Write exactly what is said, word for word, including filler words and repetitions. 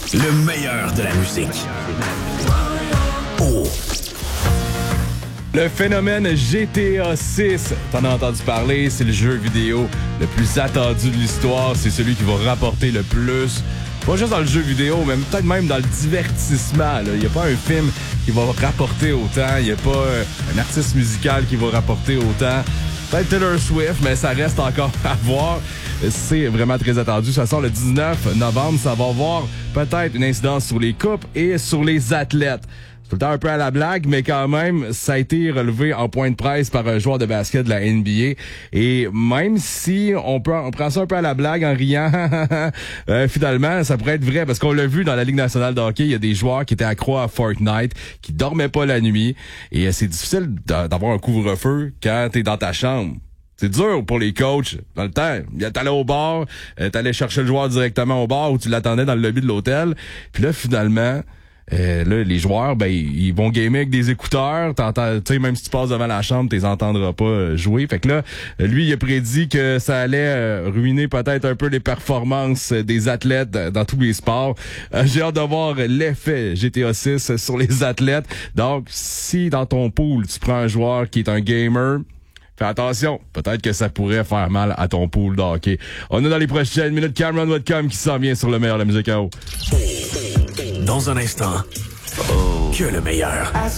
Le meilleur de la musique. Oh. Le phénomène G T A six, t'en as entendu parler, c'est le jeu vidéo le plus attendu de l'histoire. C'est celui qui va rapporter le plus. Pas juste dans le jeu vidéo, mais peut-être même dans le divertissement. Il n'y a pas un film qui va rapporter autant. Il n'y a pas euh, un artiste musical qui va rapporter autant. Peut-être Taylor Swift, mais ça reste encore à voir. C'est vraiment très attendu. Ça sort le dix-neuf novembre. Ça va avoir peut-être une incidence sur les coupes et sur les athlètes. Tout le temps un peu à la blague, mais quand même, ça a été relevé en point de presse par un joueur de basket de la N B A. Et même si on, peut, on prend ça un peu à la blague en riant, euh, finalement, ça pourrait être vrai. Parce qu'on l'a vu dans la Ligue nationale de hockey, il y a des joueurs qui étaient accros à Fortnite, qui dormaient pas la nuit. Et euh, c'est difficile d'avoir un couvre-feu quand t'es dans ta chambre. C'est dur pour les coachs. Dans le temps, t'allais au bar, euh, t'allais chercher le joueur directement au bar ou tu l'attendais dans le lobby de l'hôtel. Puis là, finalement... Euh, là, les joueurs, ben, ils vont gamer avec des écouteurs. T'entends, tu sais, même si tu passes devant la chambre, t'es entendras pas euh, jouer. Fait que là, lui, il a prédit que ça allait euh, ruiner peut-être un peu les performances des athlètes dans tous les sports. Euh, j'ai hâte de voir l'effet G T A six sur les athlètes. Donc, si dans ton pool, tu prends un joueur qui est un gamer, fais attention, peut-être que ça pourrait faire mal à ton pool de hockey. On est dans les prochaines minutes. Cameron Whitcomb qui s'en vient sur le meilleur de la musique à eau. Dans un instant, oh. que le meilleur.